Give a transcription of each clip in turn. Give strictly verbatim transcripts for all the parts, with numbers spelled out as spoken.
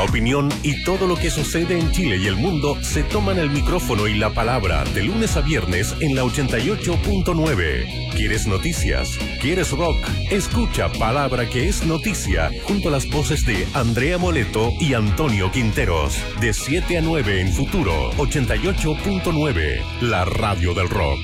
opinión y todo lo que sucede en Chile y el mundo se toman el micrófono y la palabra de lunes a viernes en la ochenta y ocho punto nueve. ¿Quieres noticias? ¿Quieres rock? Escucha Palabra que es noticia junto a las voces de Andrea Moleto y Antonio Quinteros. De siete a nueve en Futuro ochenta y ocho punto nueve, la radio del rock.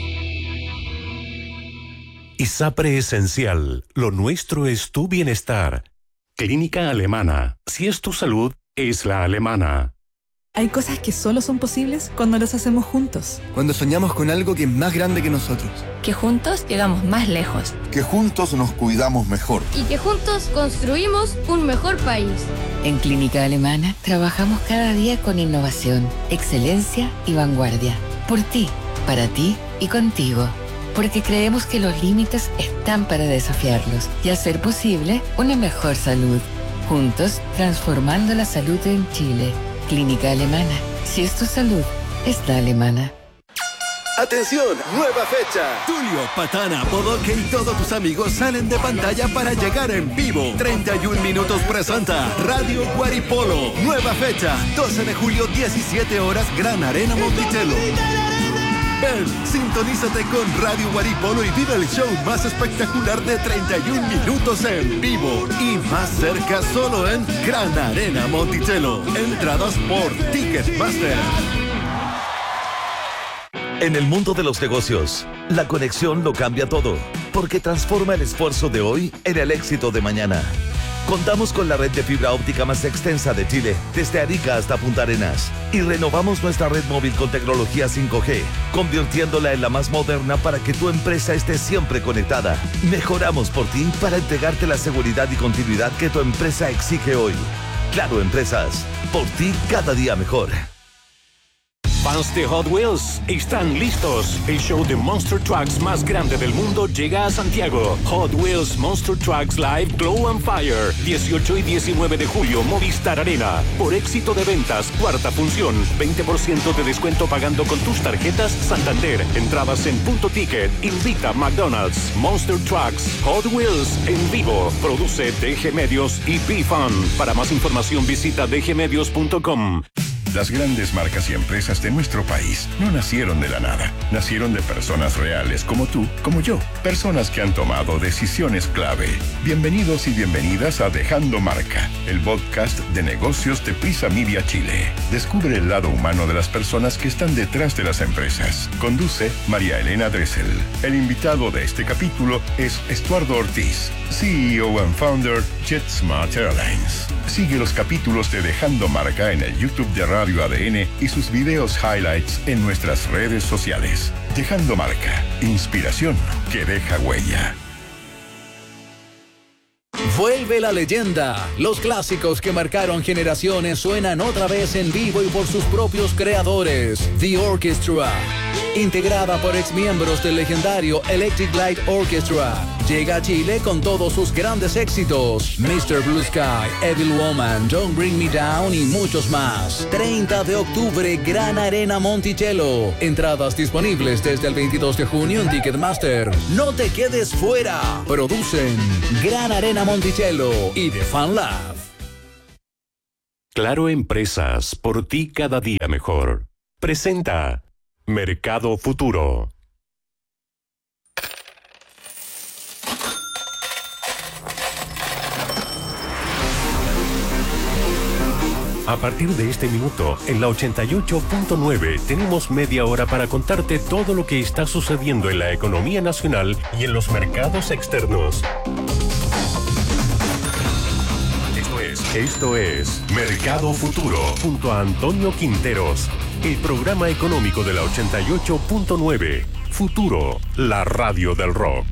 ISAPRE Esencial, lo nuestro es tu bienestar. Clínica Alemana, si es tu salud, es la alemana. Hay cosas que solo son posibles cuando las hacemos juntos. Cuando soñamos con algo que es más grande que nosotros. Que juntos llegamos más lejos. Que juntos nos cuidamos mejor. Y que juntos construimos un mejor país. En Clínica Alemana trabajamos cada día con innovación, excelencia y vanguardia. Por ti, para ti y contigo. Porque creemos que los límites están para desafiarlos y hacer posible una mejor salud. Juntos, transformando la salud en Chile. Clínica Alemana. Si es tu salud, es la alemana. ¡Atención! ¡Nueva fecha! Tulio, Patana, Bodoque y todos tus amigos salen de pantalla para llegar en vivo. treinta y un minutos presenta Radio Guaripolo. Nueva fecha, doce de julio, diecisiete horas, Gran Arena Monticello. Ven, sintonízate con Radio Guaripolo y vive el show más espectacular de treinta y un minutos en vivo. Y más cerca solo en Gran Arena Monticello. Entradas por Ticketmaster. En el mundo de los negocios, la conexión lo cambia todo, porque transforma el esfuerzo de hoy en el éxito de mañana. Contamos con la red de fibra óptica más extensa de Chile, desde Arica hasta Punta Arenas. Y renovamos nuestra red móvil con tecnología cinco G, convirtiéndola en la más moderna para que tu empresa esté siempre conectada. Mejoramos por ti para entregarte la seguridad y continuidad que tu empresa exige hoy. Claro Empresas, por ti cada día mejor. Fans de Hot Wheels, están listos. El show de Monster Trucks más grande del mundo llega a Santiago. Hot Wheels Monster Trucks Live Glow and Fire. dieciocho y diecinueve de julio, Movistar Arena. Por éxito de ventas, cuarta función. veinte por ciento de descuento pagando con tus tarjetas Santander. Entradas en Punto Ticket. Invita a McDonald's. Monster Trucks Hot Wheels en vivo. Produce D G Medios y B-Fun. Para más información visita d g medios punto com. Las grandes marcas y empresas de nuestro país no nacieron de la nada. Nacieron de personas reales como tú, como yo. Personas que han tomado decisiones clave. Bienvenidos y bienvenidas a Dejando Marca, el podcast de negocios de Prisa Media Chile. Descubre el lado humano de las personas que están detrás de las empresas. Conduce María Elena Dressel. El invitado de este capítulo es Estuardo Ortiz, C E O and Founder JetSmart Airlines. Sigue los capítulos de Dejando Marca en el YouTube de Radio A D N y sus videos highlights en nuestras redes sociales. Dejando Marca, inspiración que deja huella. Vuelve la leyenda. Los clásicos que marcaron generaciones suenan otra vez en vivo y por sus propios creadores. The Orchestra, integrada por exmiembros del legendario Electric Light Orchestra, llega a Chile con todos sus grandes éxitos: mister Blue Sky, Evil Woman, Don't Bring Me Down y muchos más. treinta de octubre, Gran Arena Monticello. Entradas disponibles desde el veintidós de junio en Ticketmaster. No te quedes fuera. Producen Gran Arena Monticello y The Fan Lab. Claro Empresas, por ti cada día mejor. Presenta Mercado Futuro. A partir de este minuto, en la ochenta y ocho punto nueve, tenemos media hora para contarte todo lo que está sucediendo en la economía nacional y en los mercados externos. Esto es, esto es Mercado Futuro, junto a Antonio Quinteros, el programa económico de la ochenta y ocho punto nueve. Futuro, la radio del rock.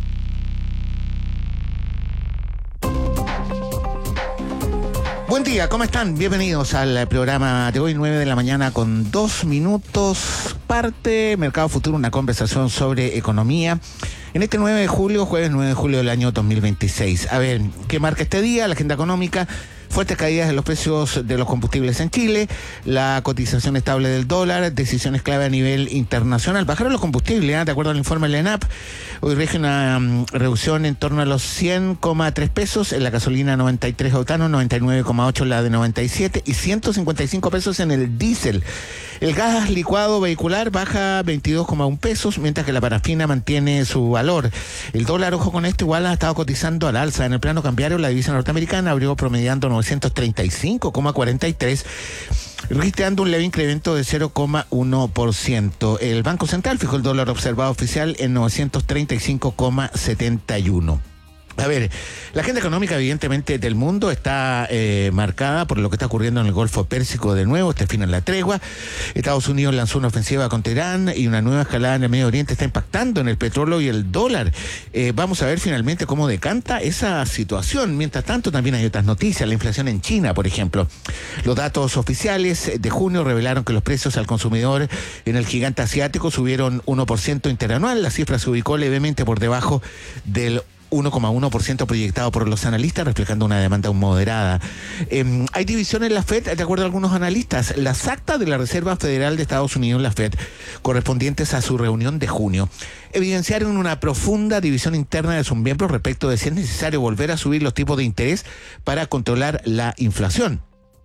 Buen día, ¿cómo están? Bienvenidos al programa de hoy, nueve de la mañana con dos minutos. Parte Mercado Futuro, una conversación sobre economía. En este nueve de julio, jueves nueve de julio del año dos mil veintiséis. A ver, ¿qué marca este día? La agenda económica. Fuertes caídas en los precios de los combustibles en Chile, la cotización estable del dólar, decisiones clave a nivel internacional. Bajaron los combustibles, ¿eh? De acuerdo al informe del ENAP, hoy rige una um, reducción en torno a los cien coma tres pesos en la gasolina noventa y tres octano, noventa y nueve coma ocho la de noventa y siete y ciento cincuenta y cinco pesos en el diésel. El gas licuado vehicular baja veintidós coma uno pesos, mientras que la parafina mantiene su valor. El dólar, ojo con esto, igual ha estado cotizando al alza. En el plano cambiario, la divisa norteamericana abrió promediando novecientos treinta y cinco coma cuarenta y tres, registrando un leve incremento de cero coma uno por ciento. El Banco Central fijó el dólar observado oficial en novecientos treinta y cinco coma setenta y uno. A ver, la agenda económica evidentemente del mundo está eh, marcada por lo que está ocurriendo en el Golfo Pérsico de nuevo, este fin en la tregua. Estados Unidos lanzó una ofensiva contra Irán y una nueva escalada en el Medio Oriente está impactando en el petróleo y el dólar. Eh, vamos a ver finalmente cómo decanta esa situación. Mientras tanto, también hay otras noticias. La inflación en China, por ejemplo. Los datos oficiales de junio revelaron que los precios al consumidor en el gigante asiático subieron uno por ciento interanual. La cifra se ubicó levemente por debajo del uno coma uno por ciento proyectado por los analistas, reflejando una demanda moderada. Eh, hay división en la Fed, de acuerdo a algunos analistas. Las actas de la Reserva Federal de Estados Unidos, la Fed, correspondientes a su reunión de junio, evidenciaron una profunda división interna de sus miembros respecto de si es necesario volver a subir los tipos de interés para controlar la inflación.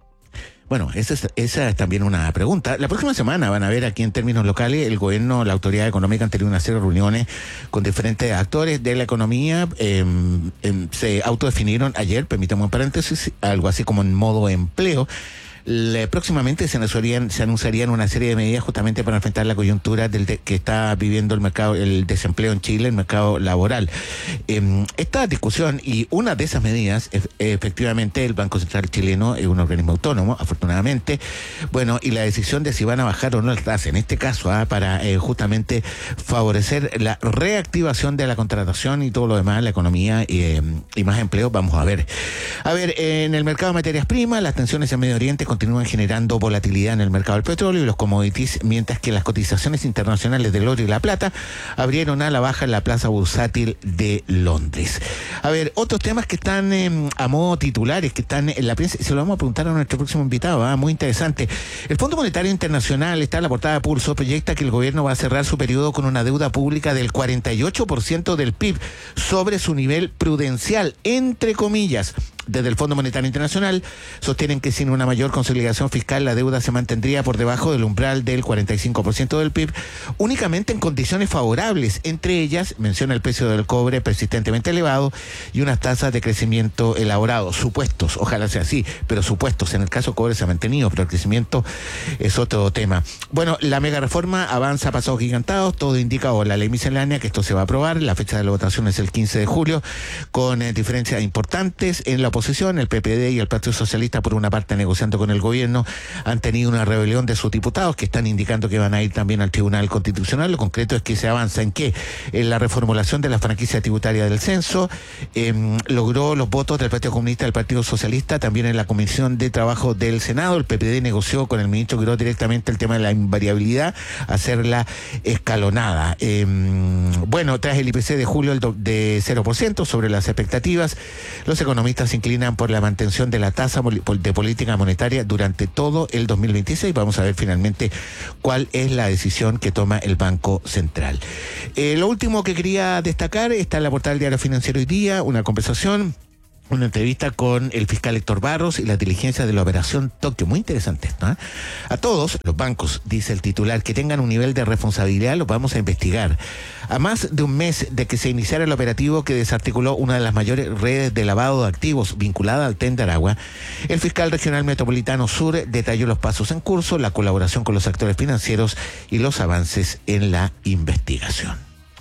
Bueno, esa es, esa es también una pregunta. La próxima semana van a ver aquí en términos locales, el gobierno, la autoridad económica han tenido una serie de reuniones con diferentes actores de la economía. Eh, eh, se autodefinieron ayer, permítame un paréntesis, algo así como en modo empleo. Le, próximamente se anunciarían, se anunciarían una serie de medidas justamente para enfrentar la coyuntura del de, que está viviendo el mercado, el desempleo en Chile, el mercado laboral. Eh, esta discusión y una de esas medidas, es, efectivamente, el Banco Central chileno es un organismo autónomo, afortunadamente. Bueno, y la decisión de si van a bajar o no las tasas, en este caso, ¿ah? para eh, justamente favorecer la reactivación de la contratación y todo lo demás, la economía y, eh, y más empleo, vamos a ver. A ver, eh, en el mercado de materias primas, las tensiones en Medio Oriente continúan generando volatilidad en el mercado del petróleo y los commodities, mientras que las cotizaciones internacionales del oro y la plata abrieron a la baja en la plaza bursátil de Londres. A ver, otros temas que están eh, a modo titulares, que están en la prensa, se lo vamos a preguntar a nuestro próximo invitado, ¿eh? Muy interesante. El Fondo Monetario Internacional, está en la portada de Pulso, proyecta que el gobierno va a cerrar su periodo con una deuda pública del cuarenta y ocho por ciento del P I B sobre su nivel prudencial, entre comillas. Desde el Fondo Monetario Internacional sostienen que sin una mayor consolidación fiscal la deuda se mantendría por debajo del umbral del cuarenta y cinco por ciento del P I B, únicamente en condiciones favorables. Entre ellas, menciona el precio del cobre persistentemente elevado y unas tasas de crecimiento elaborados. Supuestos, ojalá sea así, pero supuestos. En el caso cobre se ha mantenido, pero el crecimiento es otro tema. Bueno, la mega reforma avanza a pasos gigantados. Todo indica, o la ley miscelánea, que esto se va a aprobar. La fecha de la votación es el quince de julio, con eh, diferencias importantes en la oposición. El P P D y el Partido Socialista, por una parte negociando con el gobierno, han tenido una rebelión de sus diputados que están indicando que van a ir también al Tribunal Constitucional. Lo concreto es que se avanza en que en la reformulación de la franquicia tributaria del censo eh, logró los votos del Partido Comunista y del Partido Socialista. También en la Comisión de Trabajo del Senado, el P P D negoció con el ministro Quirós directamente el tema de la invariabilidad, hacerla escalonada. Eh, bueno, tras el I P C de julio el do, de cero por ciento sobre las expectativas, los economistas se inclinan por la mantención de la tasa de política monetaria durante todo el dos mil veintiséis. Vamos a ver finalmente cuál es la decisión que toma el Banco Central. Eh, lo último que quería destacar está en la portada del Diario Financiero hoy día, una conversación, una entrevista con el fiscal Héctor Barros y la diligencia de la Operación Tokio. Muy interesante esto, ¿eh? A todos los bancos, dice el titular, que tengan un nivel de responsabilidad, los vamos a investigar. A más de un mes de que se iniciara el operativo que desarticuló una de las mayores redes de lavado de activos vinculada al Tren de Aragua, el fiscal regional metropolitano sur detalló los pasos en curso, la colaboración con los actores financieros y los avances en la investigación.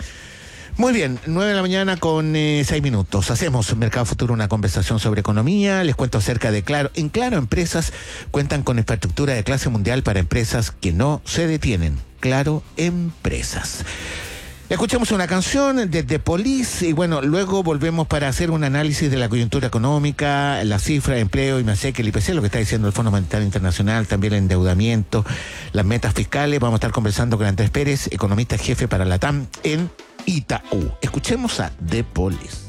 Muy bien, nueve de la mañana con eh, seis minutos. Hacemos Mercado Futuro, una conversación sobre economía. Les cuento acerca de Claro. En Claro Empresas cuentan con infraestructura de clase mundial para empresas que no se detienen. Claro Empresas. Escuchamos una canción de The Police y bueno, luego volvemos para hacer un análisis de la coyuntura económica, la cifra de empleo y me sé que el I P C, lo que está diciendo el Fondo Monetario Internacional, también el endeudamiento, las metas fiscales. Vamos a estar conversando con Andrés Pérez, economista jefe para la T A M en Itaú. Escuchemos a The Police.